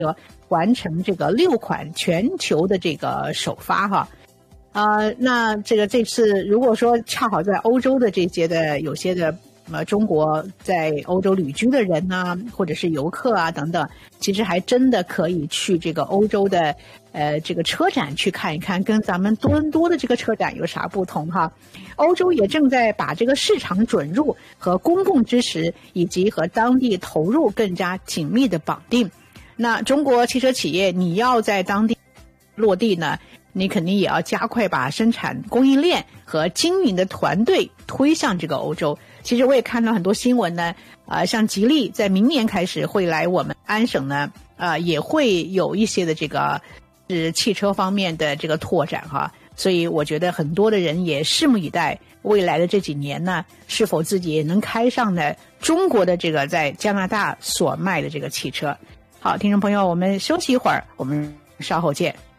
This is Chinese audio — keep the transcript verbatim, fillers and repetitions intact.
完成这个六款全球的这个首发哈。呃，那这个这次如果说恰好在欧洲的这些的有些的呃中国在欧洲旅居的人呢、啊，或者是游客啊等等，其实还真的可以去这个欧洲的呃这个车展去看一看，跟咱们多伦多的这个车展有啥不同哈。欧洲也正在把这个市场准入和公共支持以及和当地投入更加紧密的绑定。那中国汽车企业你要在当地落地呢，你肯定也要加快把生产供应链和经营的团队推向这个欧洲。其实我也看到很多新闻呢，呃，像吉利在明年开始会来我们安省呢，呃，也会有一些的这个是汽车方面的这个拓展哈。所以我觉得很多的人也拭目以待，未来的这几年呢，是否自己也能开上呢中国的这个在加拿大所卖的这个汽车。好，听众朋友，我们休息一会儿，我们稍后见。